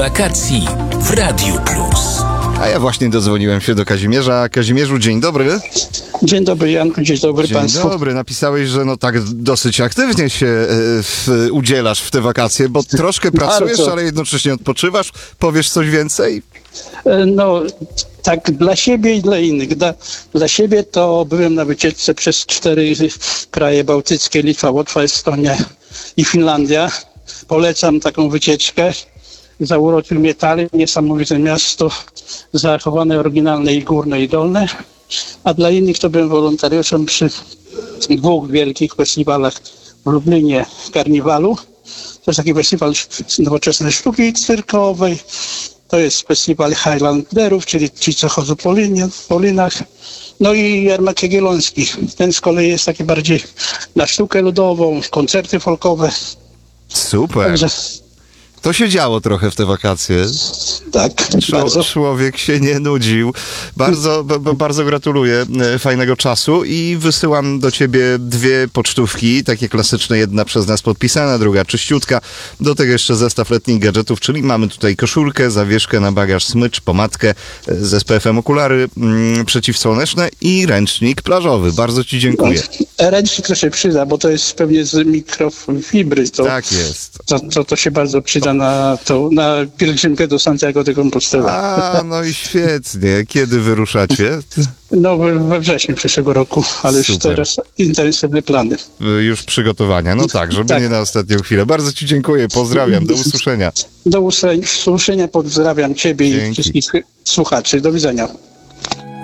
Wakacji w Radiu Plus. A ja właśnie dodzwoniłem się do Kazimierza. Kazimierzu, dzień dobry. Dzień dobry Janku, dzień dobry Państwu. Dzień dobry. Napisałeś, że no tak dosyć aktywnie się udzielasz w te wakacje, bo troszkę pracujesz, ale jednocześnie odpoczywasz. Powiesz coś więcej? No, tak dla siebie i dla innych. Dla siebie to byłem na wycieczce przez 4 kraje bałtyckie, Litwa, Łotwa, Estonia i Finlandia. Polecam taką wycieczkę. Zauroczył mnie Tallinn, niesamowite miasto, zachowane, oryginalne i górne i dolne. A dla innych to byłem wolontariuszem przy 2 wielkich festiwalach w Lublinie, Karniwalu. To jest taki festiwal nowoczesnej sztuki cyrkowej. To jest festiwal Highlanderów, czyli ci, co chodzą po linach. No i Jarmark Jagielloński. Ten z kolei jest taki bardziej na sztukę ludową, koncerty folkowe. Super. Także, To się działo trochę w te wakacje. tak, bardzo. Człowiek się nie nudził. Bardzo gratuluję fajnego czasu i wysyłam do ciebie 2 pocztówki, takie klasyczne, jedna przez nas podpisana, druga czyściutka. Do tego jeszcze zestaw letnich gadżetów, czyli mamy tutaj koszulkę, zawieszkę na bagaż, smycz, pomadkę z SPF-em, okulary przeciwsłoneczne i ręcznik plażowy. Bardzo ci dziękuję. Ręcznik to się przyda, bo to jest pewnie z mikrofibry. Tak jest. To się bardzo przyda na pielgrzymkę do Santiago de Compostela. A, no i świetnie. Kiedy wyruszacie? No we wrześniu przyszłego roku, ale już Super. teraz intensywne plany. Już przygotowania. No tak, żeby Tak. nie na ostatnią chwilę. Bardzo ci dziękuję. Pozdrawiam. Do usłyszenia. Do usłyszenia, pozdrawiam Ciebie Dzięki. i wszystkich słuchaczy. Do widzenia.